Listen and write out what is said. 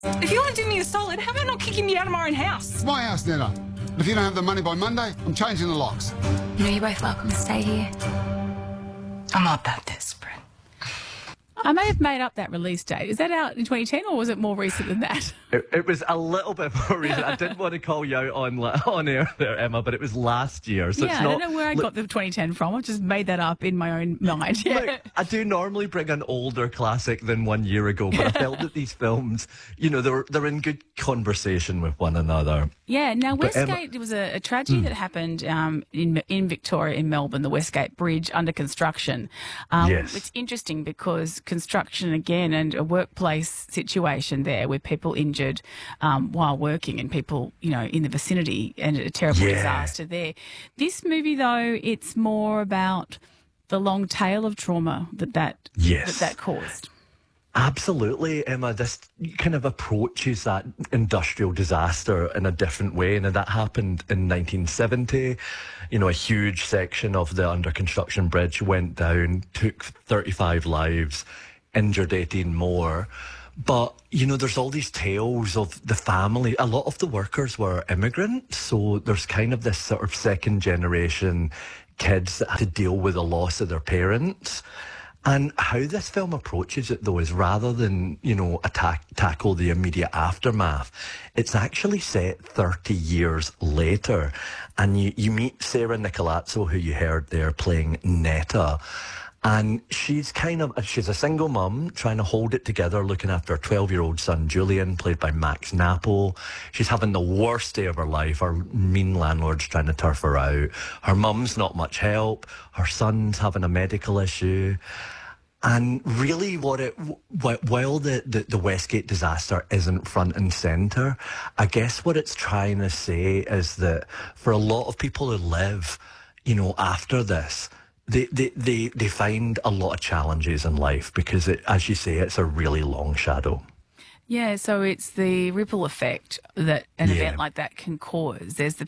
If you want to do me a solid, how about not kicking me out of my own house? It's my house, Netta. If you don't have the money by Monday, I'm changing the locks. You know, you're both welcome to stay here. I'm not that desperate. I may have made up that release date. Is that out in 2010 or was it more recent than that? It was a little bit more recent. I didn't want to call you out on air there, Emma, but it was last year. So yeah, it's not, I don't know where I got the 2010 from. I just made that up in my own mind. Yeah. Look, I do normally bring an older classic than 1 year ago, but I felt that these films, you know, they're in good conversation with one another. Yeah, now But Westgate, there was a tragedy that happened in Victoria, in Melbourne, the Westgate Bridge under construction. Yes. It's interesting because construction again and a workplace situation there with people injured while working and people, you know, in the vicinity and a terrible disaster there. This movie, though, it's more about the long tail of trauma that caused. Absolutely, Emma. This kind of approaches that industrial disaster in a different way. And that happened in 1970. You know, a huge section of the under construction bridge went down, took 35 lives, injured 18 more. But, you know, there's all these tales of the family. A lot of the workers were immigrants. So there's kind of this sort of second generation kids that had to deal with the loss of their parents. And how this film approaches it, though, is rather than, you know, tackle the immediate aftermath, it's actually set 30 years later. And you meet Sarah Nicolazzo, who you heard there playing Netta. And she's a single mum trying to hold it together, looking after her 12-year-old son, Julian, played by Max Nappo. She's having the worst day of her life. Her mean landlord's trying to turf her out. Her mum's not much help. Her son's having a medical issue. And really while the Westgate disaster isn't front and centre, I guess what it's trying to say is that for a lot of people who live, you know, after this, they find a lot of challenges in life because, as you say, it's a really long shadow. Yeah, so it's the ripple effect that an event like that can cause. There's the